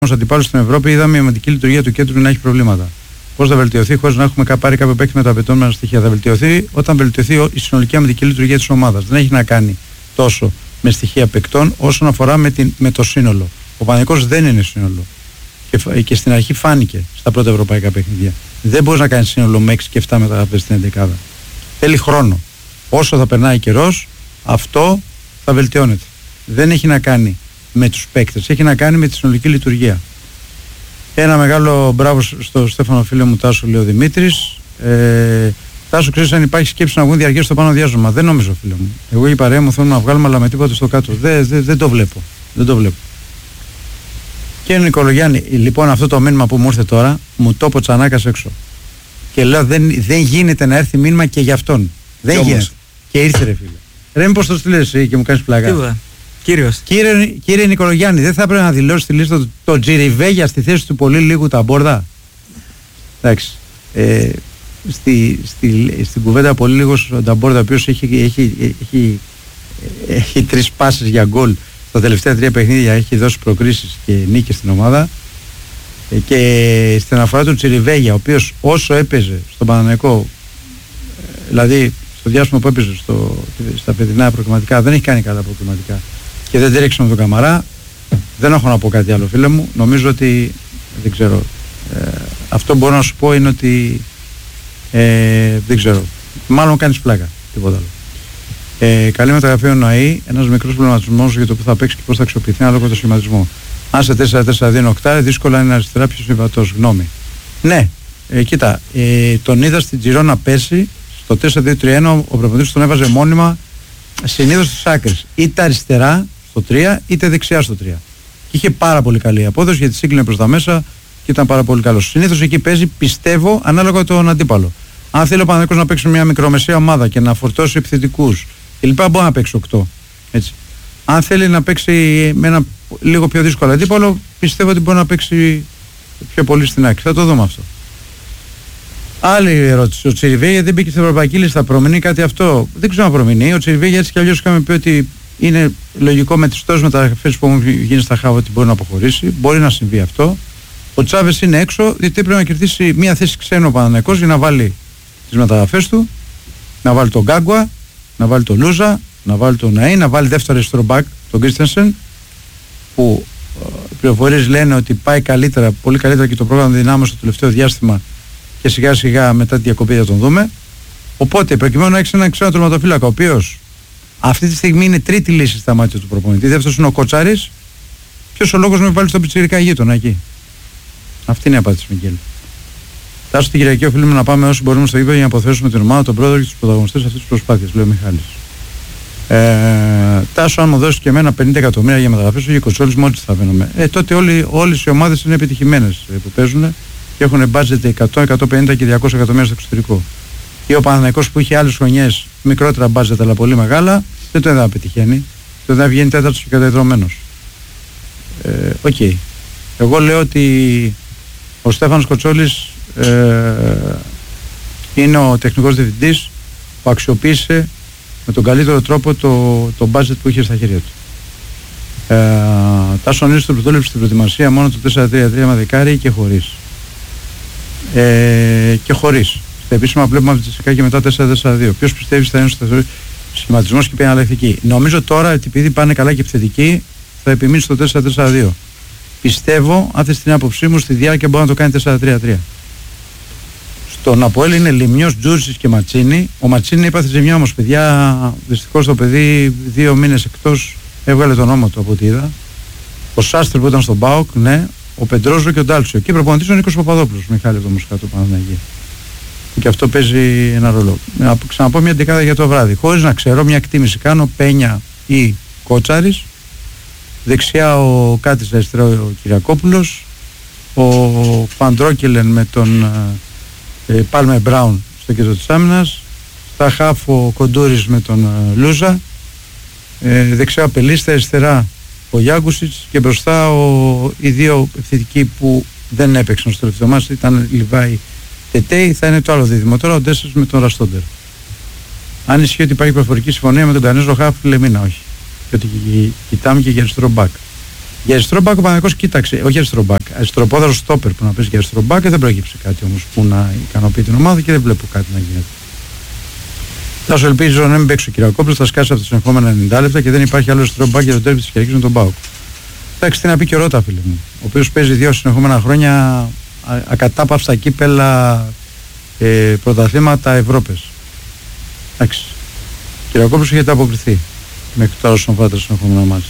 αντιπάλους στην Ευρώπη, είδαμε η αμυντική λειτουργία του κέντρου να έχει προβλήματα. Πώς θα βελτιωθεί χωρίς να έχουμε πάρει κάποιο παίκτη με τα απαιτούμενα στοιχεία? Θα βελτιωθεί όταν βελτιωθεί η συνολική αμυντική λειτουργία της ομάδας. Δεν έχει να κάνει τόσο με στοιχεία παικτών όσον αφορά με το σύνολο. Ο Παναθηναϊκός δεν είναι σύνολο. Και στην αρχή φάνηκε στα πρώτα ευρωπαϊκά παιχνίδια. Δεν μπορείς να κάνεις σύνολο με 6 και 7 μεταγραφές στην 11. Θέλει χρόνο. Όσο θα περνάει καιρός, αυτό θα βελτιώνεται. Δεν έχει να κάνει με τους παίκτες, έχει να κάνει με τη συνολική λειτουργία. Ένα μεγάλο μπράβο στο Στέφανο φίλο μου Τάσο, λέει ο Δημήτρης. Τάσο, ξέρεις αν υπάρχει σκέψη να βγουν διαρκές στο πάνω διάζωμα? Δεν νομίζω, φίλε μου. Εγώ η παρέα μου θέλω να βγάλουμε, αλλά με τίποτα στο κάτω. Δεν το βλέπω. Δεν το βλέπω. Και Νικολογιάννη, λοιπόν, αυτό το μήνυμα που μου ήρθε τώρα, μου το πω Τσανάκας έξω. Και λέω δεν γίνεται να έρθει μήνυμα και για αυτόν. Δεν γίνεται. Και ήρθε, ρε φίλε. Ρε, μήπως το στείλες και μου κάνεις πλάκα? Τίποτα. Κύριος. Κύριε Νικολογιάννη, δεν θα έπρεπε να δηλώσει στη λίστα το Τζιριβέγια στη θέση του πολύ λίγου Ταμπόρδα? Εντάξει. Στην κουβέντα πολύ λίγος ο Ταμπόρδα, ο οποίος έχει 3 πάσες για γκολ στα τελευταία 3 παιχνίδια, έχει δώσει προκρίσεις και νίκες στην ομάδα. Και στην αναφορά του Τσιριβέγια, ο οποίος όσο έπαιζε στον Παναθηναϊκό, δηλαδή στο διάστημα που έπαιζε στα παιδινά προκριματικά, δεν έχει κάνει καλά προκριματικά και δεν τρέξει με τον Καμαρά. Δεν έχω να πω κάτι άλλο, φίλε μου. Νομίζω ότι δεν ξέρω. Αυτό μπορώ να σου πω είναι ότι δεν ξέρω. Μάλλον κάνεις πλάκα. Τίποτα άλλο. Καλή μεταγραφή ο Νοαή. Ένας μικρός προβληματισμός για το που θα παίξει και πώς θα αξιοποιηθεί ανάλογα το σχηματισμό. Αν σε 4-4-2 είναι οκτάρι, δύσκολα είναι αριστερά, πιο συμβατός. Γνώμη. Ναι, κοίτα, τον είδα στην Τζιρόνα πέρσι, στο 4-2-3-1, ο προπονητής τον έβαζε μόνιμα συνήθως στις άκρες. Είτε αριστερά στο 3, είτε δεξιά στο 3. Και είχε πάρα πολύ καλή απόδοση γιατί σύγκλινε προς τα μέσα και ήταν πάρα πολύ καλός. Συνήθως εκεί παίζει, πιστεύω, ανάλογα τον αντίπαλο. Αν θέλει ο Παναθηναϊκός να παίξει μια μικρομεσαία ομάδα και να φορτώσει επιθετικούς κλπ., μπορεί να παίξει 8. Έτσι. Αν θέλει να παίξει με ένα λίγο πιο δύσκολο αντίπαλο, πιστεύω ότι μπορεί να παίξει πιο πολύ στην άκρη. Θα το δούμε αυτό. Άλλη ερώτηση. Ο Τσιριβέγια δεν μπήκε στην ευρωπαϊκή λίστα. Προμηνεί κάτι αυτό? Δεν ξέρω αν προμηνεί. Ο Τσιριβέγια έτσι κι αλλιώς είχαμε πει ότι είναι λογικό με τις τόσες μεταγραφές που έχουν γίνει στα Χάβα ότι μπορεί να αποχωρήσει. Μπορεί να συμβεί αυτό. Ο Τσάβες είναι έξω, γιατί πρέπει να κερδίσει μία θέση ξένο ο Παναθηναϊκός για να βάλει τις μεταγραφές του, να βάλει τον Γκάγκουα, να βάλει τον Λούζα, να βάλει τον Ναή, να βάλει δεύτερο αριστερό μπακ τον Κρίστενσεν, που οι πληροφορίες λένε ότι πάει καλύτερα, πολύ καλύτερα και το πρόγραμμα δυνάμωσε στο τελευταίο διάστημα και σιγά σιγά μετά τη διακοπή θα τον δούμε. Οπότε προκειμένου να έχει έναν ξένο τερματοφύλακα, ο οποίος αυτή τη στιγμή είναι τρίτη λύση στα μάτια του προπονητή, δεύτερος είναι ο Κοτσάρης, ποιος ο λόγος να με βάλει στον πιτσιρικά γείτονα εκεί? Αυτή είναι η απάντηση, Μικέλη. Τάσο την Κυριακή οφείλουμε να πάμε όσοι μπορούμε στο γήπεδο για να αποθέσουμε την ομάδα, τον πρόεδρο και τους πρωταγωνιστές αυτής της προσπάθειας, λέει ο Μιχάλης. Τάσο, αν μου δώσει και εμένα 50 εκατομμύρια για μεταγραφές, ο Κοτσόλης μόλις θα φαίνομαι. Τότε όλες οι ομάδες είναι επιτυχημένες που παίζουν και έχουν budget 100, 150 και 200 εκατομμύρια στο εξωτερικό. Και ο Παναθηναϊκός που είχε άλλες χρονιές μικρότερα budget αλλά πολύ μεγάλα, δεν το έδα πετυχαίνει. Το έδα βγαίνει τέταρτος και καταϊδρωμένος. Οκ. Εγώ λέω ότι ο Στέφανος Κοτσόλης είναι ο τεχνικός διευθυντής που αξιοποίησε με τον καλύτερο τρόπο το budget που είχε στα χέρια του. Τάσο Νίλης του δούλεψε στην προετοιμασία μόνο το 4-3-3 με δεκάρι και χωρίς. Στα επίσημα βλέπουμε φυσικά και μετά 4-4-2. Ποιος πιστεύει θα είναι στο σχηματισμός και ποια είναι αλλακτική? Νομίζω τώρα ότι επειδή πάνε καλά και επιθετικοί θα επιμείνει στο 4-4-2. Πιστεύω, αν θες την άποψή μου, στη διάρκεια μπορεί να το κάνει 4-3-3. Στον Αποέλ είναι Λιμιός, Τζούρισης και Ματσίνη. Ο Ματσίνη έπαθε ζημιά όμως, παιδιά. Δυστυχώς το παιδί 2 μήνες εκτός, έβγαλε τον ώμο του από ό,τι είδα. Ο Σάστρ που ήταν στον ΠΑΟΚ, ναι. Ο Πεντρόζο και ο Ντάλσιο. Και προπονητής ο Νίκος Παπαδόπουλος, Μιχάλη από το Μοσχάτο Παναθηναϊκή. Και αυτό παίζει ένα ρόλο. Να ξαναπώ μια δεκάδα για το βράδυ. Χωρίς να ξέρω, μια εκτίμηση κάνω: Πένια ή Κότσαρης. Δεξιά ο Κάτης, αριστερά ο Κυριακόπουλος. Ο Φαντρόκελεν με τον Πάλμε Μπράουν στο κέντρο της άμυνας. Στα χαφ ο Κοντούρης με τον Λούζα. Δεξιά ο Πελίστα, αριστερά ο Γιάγκουσιτς και μπροστά οι δύο επιθετικοί που δεν έπαιξαν στο τελευταίο μας ήταν Λιβάη Τετέι. Θα είναι το άλλο δίδυμο τώρα, ο Ντέσσερς με τον Ραστόντερ. Αν ισχύει ότι υπάρχει προφορική συμφωνία με τον Κανέζο Χαφ, λέμε όχι. Γιατί κοιτάμε και για αριστερό μπακ. Για αριστερό μπακ ο Παναθηναϊκός κοίταξε, όχι αριστερό μπακ, αριστεροπόδαρο στόπερ που να παίζει για αριστερό μπακ, δεν προέκυψε κάτι όμως που να ικανοποιεί την ομάδα και δεν βλέπω κάτι να γίνεται. Θα σου ελπίζω να μην παίξει ο Κυριακόπουλος, θα σκάσει από τα συνεχόμενα 90 λεπτά και δεν υπάρχει άλλο αριστερό μπακ για τον τέρμι της Κυριακής με τον ΠΑΟΚ. Εντάξει, τι να πει και ο Ρώτα, φίλε μου, ο οποίος παίζει 2 συνεχόμενα χρόνια ακατάπαυστα κύπελα, πρωταθλήματα Ευρώπης. Εντάξει. Ο Κυριακόπουλος έχει αποκριθεί μέχρι τώρα στον Φάτρα συνεχόμενα μάτς.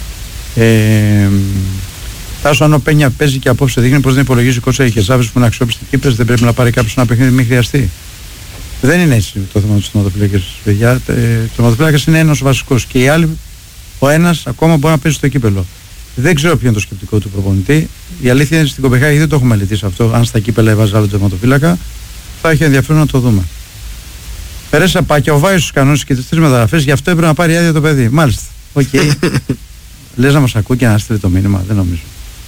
Τάσο, αν ο Πένια παίζει και απόψε δείχνει πως δεν υπολογίζει κότσα και Ζάβες που είναι αξιόπιστοι κύπρες, δεν πρέπει να πάρει κάποιος ένα παιχνίδι μην χρειαστεί. Δεν είναι έτσι το θέμα του τερματοφύλακας, παιδιά. Το τερματοφύλακας είναι ένας βασικός και οι άλλοι, ο ένας ακόμα μπορεί να παίζει στο κύπελο. Δεν ξέρω ποιο είναι το σκεπτικό του προπονητή. Η αλήθεια είναι στην Κοπεχάγη δεν το έχουμε μελετήσει αυτό. Αν στα κύπελα έβαζε άλλο τερματοφύλακα, θα έχει ενδιαφέρον να το δούμε. Περέσα πακιοβάει στους κανόνες και τις 3 μεταγραφές, γι' αυτό έπρεπε να πάρει άδεια το παιδί. Μάλιστα. Οκ. Λες να μας ακούει και να στείλει το μήνυμα, δεν νομίζω.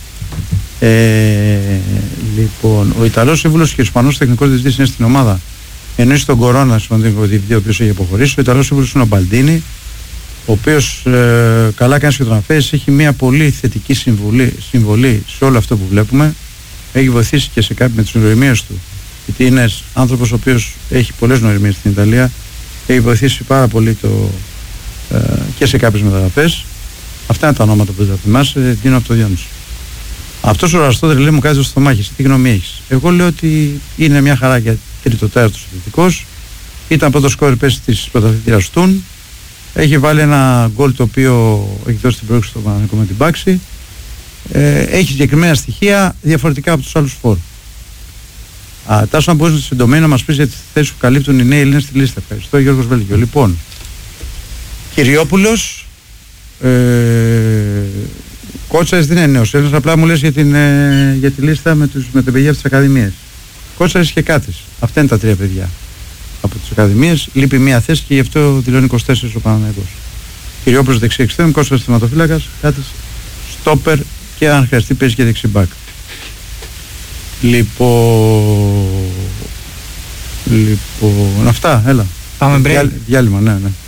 Λοιπόν, ο Ιταλός σύμβουλος και ο Ισπανός τεχνικός διευθυντής είναι στην ομάδα. Ενώ στον Κορώνα, σημαντικό διευθυντή, ο οποίος έχει αποχωρήσει, ο Ιταλός σύμβουλος είναι ο Μπαλντίνη, ο οποίος καλά κάνει και τον αναφέρει, έχει μια πολύ θετική συμβολή σε όλο αυτό που βλέπουμε. Έχει βοηθήσει και σε με τις νοημίες του, γιατί είναι άνθρωπος ο οποίος έχει πολλές νοημίες στην Ιταλία, έχει βοηθήσει πάρα πολύ και σε κάποιες μεταγραφές. Αυτά είναι τα ονόματα που δεν θα θυμάσαι, δίνω από το Διόνυσο. Αυτός ο Ραστόδρη λέει μου κάτι στο στομάχι, τι γνώμη έχεις? Εγώ λέω ότι είναι μια χαρά για τρίτο-τέταρτος επιθετικός. Ήταν πρώτο σκόρερ πέσει της πρωταθλητήρας Τουν. Έχει βάλει ένα γκολ το οποίο έχει δώσει την πρόκληση στο Παναθηναϊκό με την Πάξη. Έχει συγκεκριμένα στοιχεία διαφορετικά από τους άλλους φόρ. Τάσο, αν μπορείς συντομένη να μας πεις για τις θέσεις που καλύπτουν οι νέοι Έλληνες στη λίστα. Ευχαριστώ, Γιώργος Βέλγιο. Λοιπόν, Κυριόπουλος, Κότσαρης δεν είναι νέος Έλληνας, απλά μου λες για τη λίστα με τα παιδιά από τις Ακαδημίες. Κότσαρης και Κάτης. Αυτά είναι τα 3 παιδιά από τις Ακαδημίες. Λείπει μία θέση και γι' αυτό δηλώνει 24 ο Παναθηναϊκός. Κυριόπουλος δεξί εξτρέμ, Κότσαρης θεματοφύλακας, Κάτης στόπερ και αν χρειαστεί παίζει και δεξί μπακ. Λοιπόν, αυτά, έλα. Πάμε break. Διάλειμμα, ναι.